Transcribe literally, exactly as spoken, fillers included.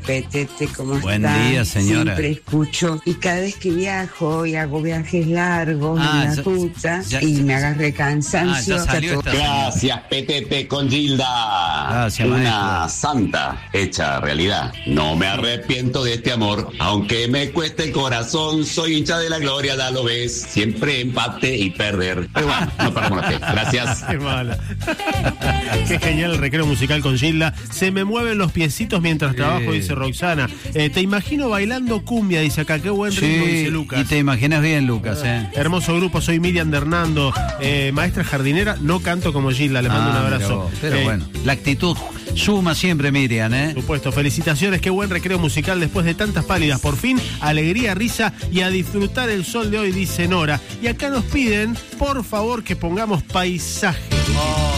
Petete, ¿cómo Buen está? día, señora. Siempre escucho y cada vez que viajo y hago viajes largos Ah, en la ya- ruta ya- y me agarré cansancio. Ah, ya salió está esta- Gracias, Petete con Gilda. Gracias, Una maestro. santa hecha realidad. No me arrepiento de este amor, aunque me cueste el corazón. Soy hincha de la gloria, ya lo ves. Siempre empate y perder. Pero bueno, no perdemos la fe. Gracias. Qué mala. Qué genial el recreo musical con Gilda. Se me mueven los piecitos mientras trabajo, Sí. dice Roxana. Eh, te imagino bailando cumbia, dice acá. Qué buen ritmo, Sí, dice Lucas. y te imaginas bien, Lucas, ¿eh? Hermoso grupo, soy Miriam de Hernando, eh, maestra jardinera, no canto como Gilda, le mando Ah, un mira abrazo. vos. Pero Eh, bueno, la actitud suma siempre, Miriam, ¿eh? Por supuesto, felicitaciones, qué buen recreo musical después de tantas pálidas. Por fin, alegría, risa y a disfrutar el sol de hoy, dice Nora. Y acá nos piden, por favor, que pongamos paisaje. Oh,